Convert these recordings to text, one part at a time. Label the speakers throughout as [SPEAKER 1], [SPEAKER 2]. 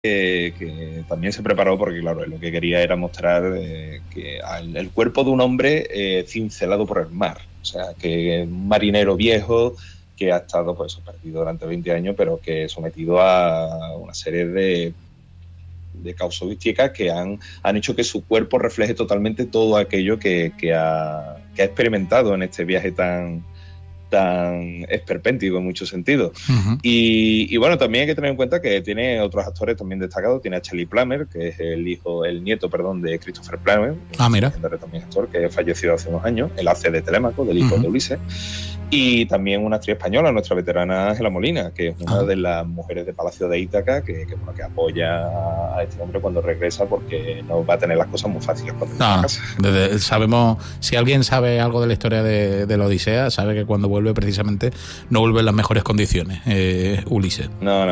[SPEAKER 1] que también se preparó porque, claro, lo que quería era mostrar que el cuerpo de un hombre cincelado por el mar. O sea, que un marinero viejo que ha estado pues perdido durante 20 años, pero que sometido a una serie de casuísticas que han hecho que su cuerpo refleje totalmente todo aquello que ha experimentado en este viaje tan esperpéntico en muchos sentidos.
[SPEAKER 2] Uh-huh.
[SPEAKER 1] Y bueno, también hay que tener en cuenta que tiene otros actores también destacados. Tiene a Charlie Plummer, que es el nieto de Christopher Plummer,
[SPEAKER 2] mira,
[SPEAKER 1] también actor que falleció hace unos años. Él hace de Telémaco, del hijo de Ulises. Y también una actriz española, nuestra veterana Ángela Molina, que es una de las mujeres de Palacio de Ítaca que apoya a este hombre cuando regresa, porque no va a tener las cosas muy fáciles cuando regresa a casa.
[SPEAKER 2] Sabemos, si alguien sabe algo de la historia de la Odisea, sabe que cuando vuelve precisamente no vuelve en las mejores condiciones, Ulises.
[SPEAKER 1] No.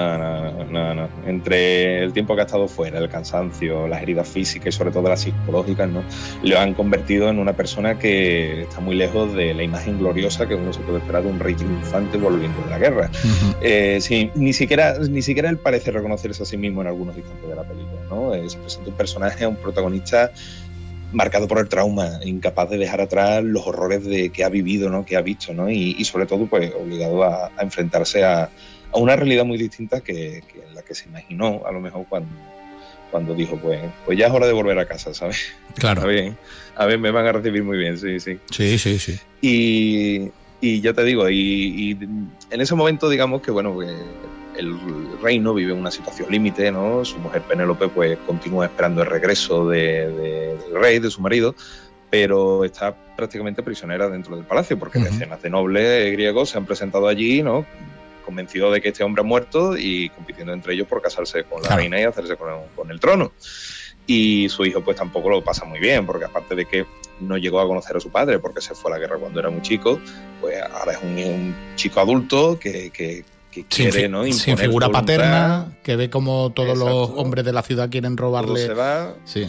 [SPEAKER 1] Entre el tiempo que ha estado fuera, el cansancio, las heridas físicas y sobre todo las psicológicas, ¿no?, le han convertido en una persona que está muy lejos de la imagen gloriosa que uno se puede esperar de un rey triunfante volviendo de la guerra.
[SPEAKER 2] Uh-huh.
[SPEAKER 1] Sí, ni siquiera él parece reconocerse a sí mismo en algunos instantes de la película, ¿no? Se presenta un personaje, un protagonista marcado por el trauma, incapaz de dejar atrás los horrores que ha vivido, ¿no?, que ha visto, ¿no? Y sobre todo pues obligado a enfrentarse a una realidad muy distinta que la que se imaginó a lo mejor cuando dijo pues ya es hora de volver a casa, ¿sabes?
[SPEAKER 2] Claro.
[SPEAKER 1] Está bien. A ver, me van a recibir muy bien, sí.
[SPEAKER 2] Sí.
[SPEAKER 1] Y ya te digo, y en ese momento, digamos que bueno, pues el reino vive una situación límite, ¿no? Su mujer Penélope pues continúa esperando el regreso del rey, de su marido, pero está prácticamente prisionera dentro del palacio, porque decenas de nobles griegos se han presentado allí, ¿no?, convencidos de que este hombre ha muerto y compitiendo entre ellos por casarse con la reina y hacerse con el trono. Y su hijo pues tampoco lo pasa muy bien, porque aparte de que no llegó a conocer a su padre porque se fue a la guerra cuando era muy chico, pues ahora es un chico adulto que quiere, ¿no?, imponer
[SPEAKER 2] sin figura
[SPEAKER 1] voluntad
[SPEAKER 2] paterna, que ve como todos los hombres de la ciudad quieren robarle.
[SPEAKER 1] Todo se va.
[SPEAKER 2] Sí.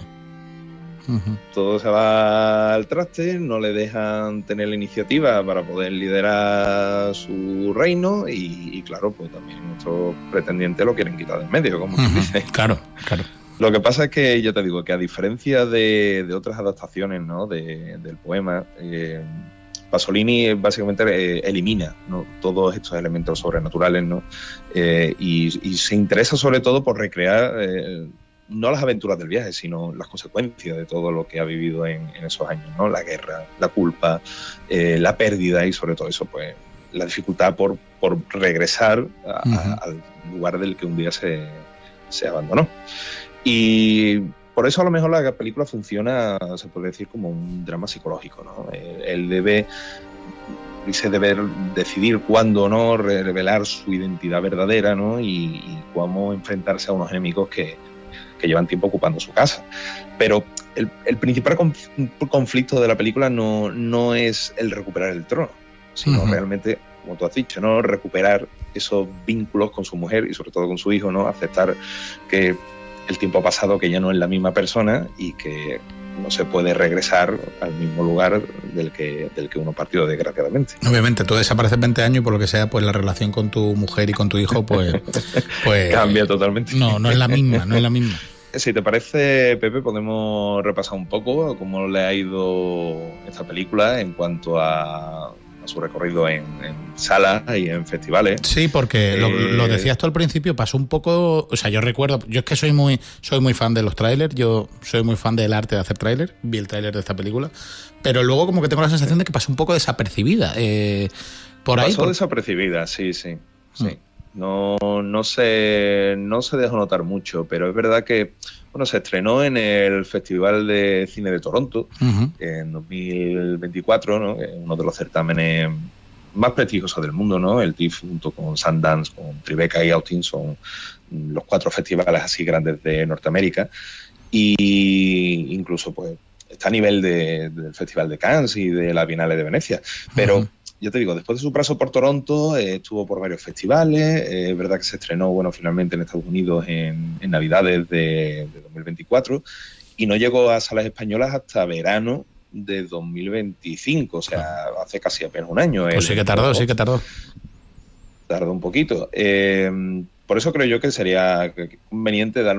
[SPEAKER 1] Todo se va al traste, no le dejan tener la iniciativa para poder liderar su reino y claro, pues también nuestros pretendientes lo quieren quitar del medio, como dice.
[SPEAKER 2] Claro.
[SPEAKER 1] Lo que pasa es que, yo te digo, que a diferencia de otras adaptaciones, ¿no?, del poema, Pasolini básicamente elimina, ¿no?, todos estos elementos sobrenaturales, ¿no? Y se interesa sobre todo por recrear no las aventuras del viaje, sino las consecuencias de todo lo que ha vivido en esos años, ¿no? La guerra, la culpa, la pérdida y sobre todo eso, pues la dificultad por regresar al lugar del que un día se abandonó. Y por eso a lo mejor la película funciona, se puede decir, como un drama psicológico, ¿no? Él debe decidir cuándo no revelar su identidad verdadera, ¿no? Y cómo enfrentarse a unos enemigos que llevan tiempo ocupando su casa. Pero el principal conflicto de la película no es el recuperar el trono, sino realmente, como tú has dicho, ¿no?, recuperar esos vínculos con su mujer y sobre todo con su hijo, ¿no?, aceptar que el tiempo ha pasado, que ya no es la misma persona y que no se puede regresar al mismo lugar del que uno partió, desgraciadamente.
[SPEAKER 2] Obviamente, tú desapareces 20 años y por lo que sea, pues la relación con tu mujer y con tu hijo, pues
[SPEAKER 1] cambia totalmente.
[SPEAKER 2] No es la misma.
[SPEAKER 1] Si te parece, Pepe, podemos repasar un poco cómo le ha ido esta película en cuanto a su recorrido en salas y en festivales.
[SPEAKER 2] Sí, porque lo decías tú al principio, pasó un poco, o sea, yo recuerdo, yo es que soy muy fan de los trailers, yo soy muy fan del arte de hacer trailers, vi el trailer de esta película, pero luego como que tengo la sensación de que pasó un poco desapercibida.
[SPEAKER 1] Pasó desapercibida, sí. No se dejó notar mucho, pero es verdad que se estrenó en el Festival de Cine de Toronto en 2024, ¿no?, que es uno de los certámenes más prestigiosos del mundo, ¿no? El TIFF junto con Sundance, con Tribeca y Austin son los 4 festivales así grandes de Norteamérica, y incluso pues está a nivel del Festival de Cannes y de la Bienal de Venecia, pero yo te digo, después de su paso por Toronto, estuvo por varios festivales. Es verdad que se estrenó, finalmente en Estados Unidos en Navidades de 2024 y no llegó a salas españolas hasta verano de 2025, o sea, hace casi apenas un año.
[SPEAKER 2] Pues sí que tardó.
[SPEAKER 1] Tardó un poquito. por eso creo yo que sería conveniente dar